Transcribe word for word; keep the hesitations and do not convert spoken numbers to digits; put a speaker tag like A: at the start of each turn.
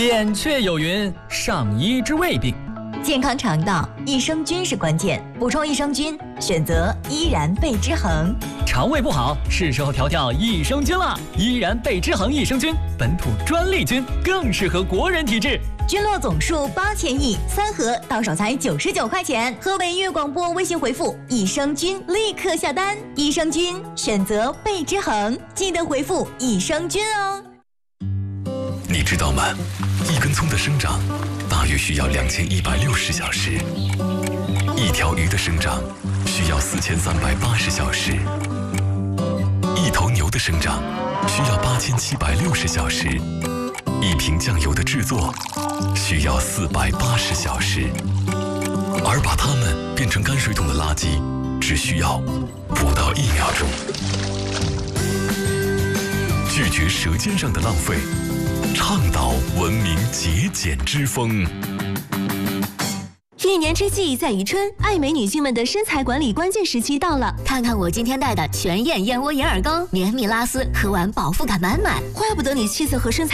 A: 扁鹊有云：上医之未病。
B: 健康肠道，益生菌是关键。补充益生菌，选择依然贝之恒。
A: 肠胃不好，是时候调调益生菌了。依然贝之恒益生菌，本土专利菌，更适合国人体质。
B: 菌落总数八千亿，三盒到手才九十九块钱。河北粤广播微信回复益生菌，立刻下单。益生菌选择贝之恒，记得回复益生菌哦。
C: 你知道吗？一根葱的生长大约需要两千一百六十小时，一条鱼的生长需要四千三百八十小时，一头牛的生长需要八千七百六十小时，一瓶酱油的制作需要四百八十小时，而把它们变成泔水桶的垃圾只需要不到一秒钟。拒绝舌尖上的浪费，倡导文明节俭之风。
D: 一年之计在于春，爱美女性们的身材管理关键时期到了。
E: 看看我今天带的全燕燕窝眼耳膏，绵密拉丝，喝完饱腹感满满。
D: 怪不得你气色和身材